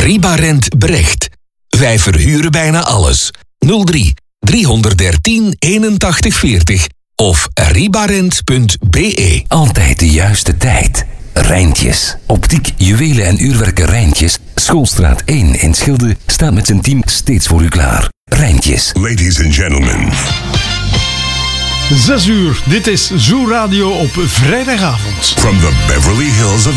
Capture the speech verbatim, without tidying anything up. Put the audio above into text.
Ribarent Brecht. Wij verhuren bijna alles. nul drie driehonderddertien eenentachtig veertig of ribarent punt b e. Altijd de juiste tijd. Rijntjes. Optiek, juwelen en uurwerken Rijntjes. Schoolstraat één in Schilde staat met zijn team steeds voor u klaar. Rijntjes. Ladies and gentlemen. Zes uur, dit is Zoo Radio op vrijdagavond. From the Beverly Hills of